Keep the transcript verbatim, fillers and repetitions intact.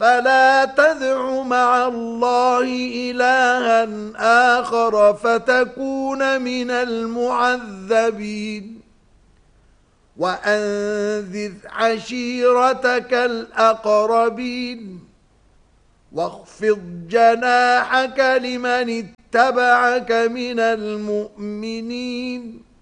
فلا تدع مع الله إلها آخر فتكون من المعذبين وأنذر عشيرتك الأقربين واخفض جناحك لمن اتبعك من المؤمنين